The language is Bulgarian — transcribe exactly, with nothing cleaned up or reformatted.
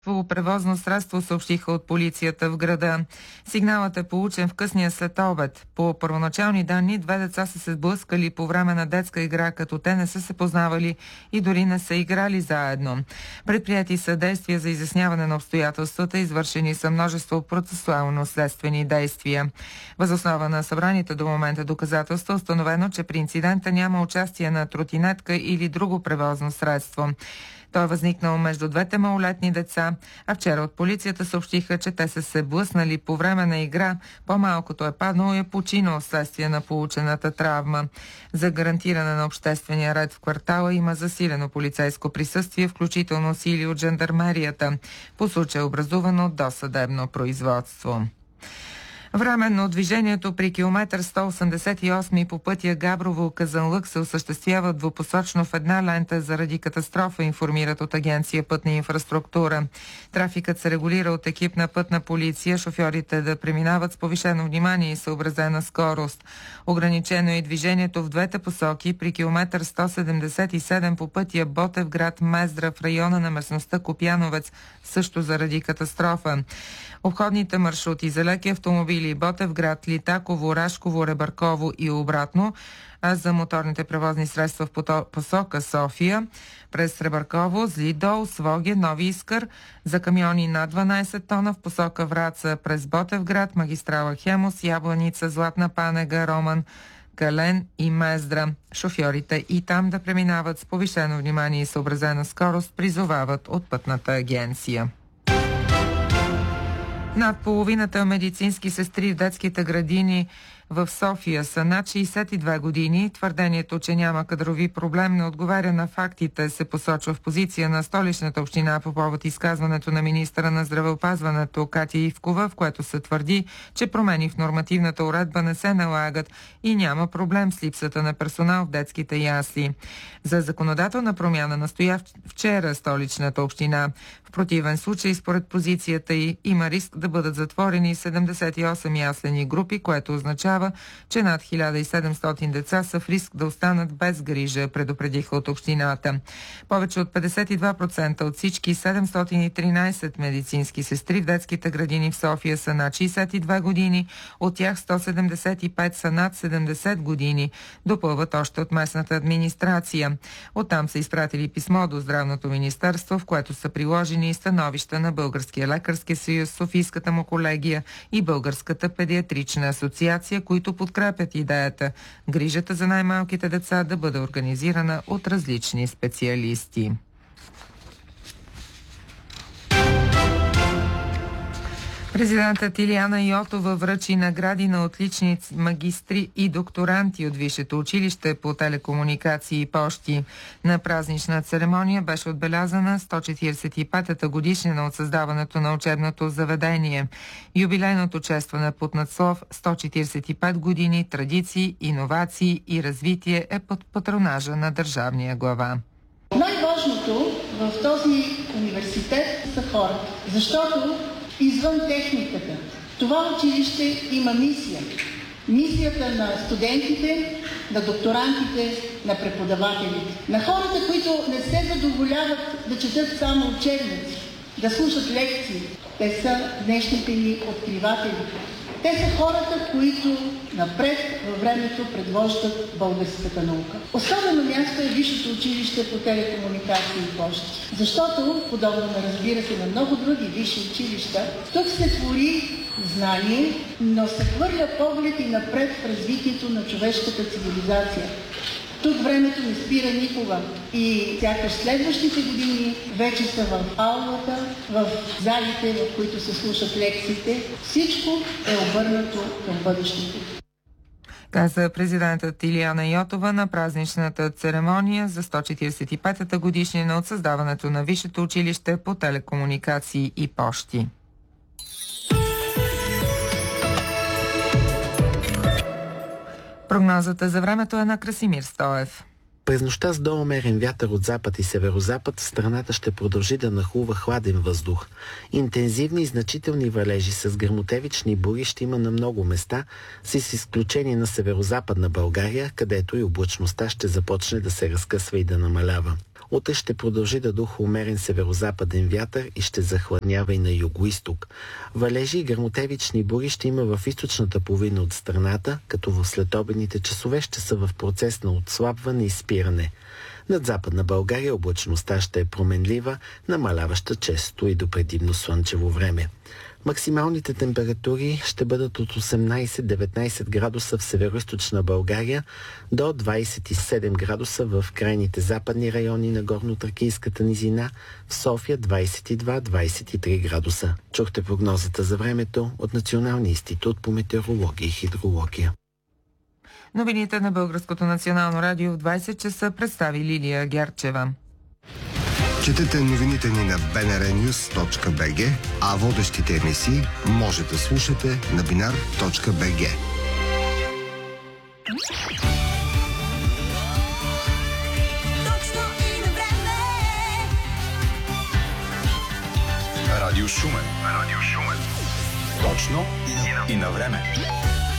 превозно средство, съобщиха от полицията в града. Сигналът е получен в късния следобед. По първоначални данни, две деца са се сблъскали по време на детска игра, като те не са се познавали и дори не са играли заедно. Предприяти са действия за изясняване на обстоятелствата, извършени са множество процесуално-следствени действия. Въз основа на събраните до момента доказателства установено, че при инцидента няма участие на тротинетка или друго превозно средство. Той е възникнал между двете малолетни деца, а вчера от полицията съобщиха, че те са се блъснали по време на игра. По-малкото е паднало и е починал вследствие на получената травма. За гарантиране на обществения ред в квартала има засилено полицейско присъствие, включително сили от жандармерията. По случай е образувано досъдебно производство. Временно движението при километър сто осемдесет и осем по пътя Габрово-Казанлък се осъществява двупосочно в една лента заради катастрофа, информират от агенция Пътна инфраструктура. Трафикът се регулира от екип на пътна полиция, шофьорите да преминават с повишено внимание и съобразена скорост. Ограничено е и движението в двете посоки при километър сто седемдесет и седем по пътя Ботевград-Мездра в района на местността Копяновец, също заради катастрофа. Обходните маршрути за леки автомобили Ботевград, Литаково, Рашково, Ребърково и обратно, а за моторните превозни средства в посока София през Ребърково, Злидол, Своге, Нови Искър, за камиони над дванайсет тона в посока Враца през Ботевград, магистрала Хемус, Ябланица, Златна Панега, Роман, Кален и Мездра. Шофьорите и там да преминават с повишено внимание и съобразена скорост, призовават от Пътната агенция. Над половината медицински сестри в детските градини в София са над шейсет и две години. Твърдението, че няма кадрови проблем, не отговаря на фактите, се посочва в позиция на Столичната община по повод изказването на министъра на здравеопазването Катя Ивкова, в което се твърди, че промени в нормативната уредба не се налагат и няма проблем с липсата на персонал в детските ясли. За законодателна промяна настоя вчера Столичната община. В противен случай, според позицията й, има риск да бъдат затворени седемдесет и осем яслени групи, което означава, че над хиляда и седемстотин деца са в риск да останат без грижа, предупредиха от общината. Повече от петдесет и два процента от всички седемстотин и тринайсет медицински сестри в детските градини в София са над шейсет и две години, от тях сто седемдесет и пет са над седемдесет години, допълват още от местната администрация. Оттам са изпратили писмо до Здравното министерство, в което са приложени и становища на Българския лекарски съюз, Софийската му колегия и Българската педиатрична асоциация, които подкрепят идеята грижата за най-малките деца да бъде организирана от различни специалисти. Президентът Илияна Йотова връчи награди на отличници, магистри и докторанти от Висшето училище по телекомуникации и пощи. На празнична церемония беше отбелязана сто четиридесет и петата годишнина от създаването на учебното заведение. Юбилейното честване под надслов сто четиридесет и пет години традиции, иновации и развитие е под патронажа на държавния глава. Най-важното в този университет са хората, защото извън техниката това училище има мисия. Мисията на студентите, на докторантите, на преподавателите. На хората, които не се задоволяват да четат само учебници, да слушат лекции. Те са днешните ни откриватели. Те са хората, които напред във времето предвождат българската наука. Особено място е Висшето училище по телекомуникации и пощи. Защото, подобно на разбира се на много други висши училища, тук се твори знание, но се хвърля поглед и напред в развитието на човешката цивилизация. Тук времето не спира никога и сякаш следващите години вече са в аулата, в залите, в които се слушат лекциите. Всичко е обърнато към бъдещето. Каза президентът Илияна Йотова на празничната церемония за сто четиридесет и петата годишнина от създаването на Висшето училище по телекомуникации и пощи. Прогнозата за времето е на Красимир Стоев. През нощта с доумерен вятър от запад и северозапад в страната ще продължи да нахлува хладен въздух. Интензивни и значителни валежи с гръмотевични бури ще има на много места, с изключение на северозападна България, където и облачността ще започне да се разкъсва и да намалява. Утре ще продължи да духа умерен северозападен вятър и ще захладнява и на югоизток. Валежи и гръмотевични бури ще има в източната половина от страната, като в следобедните часове ще са в процес на отслабване и спиране. Над Западна България облачността ще е променлива, намаляваща често и до предимно слънчево време. Максималните температури ще бъдат от осемнайсет-деветнайсет градуса в североизточна България до двайсет и седем градуса в крайните западни райони на Горно-Тракийската низина, в София двайсет и два - двайсет и три градуса. Чухте прогнозата за времето от Националния институт по метеорология и хидрология. Новините на Българското национално радио в двайсет часа представи Лилия Гярчева. Четете новините ни на би ен ар нюз точка би джи, а водещите емисии може да слушате на бинар точка би джи. Радио Шумен. Радио Шумен. Точно и на време.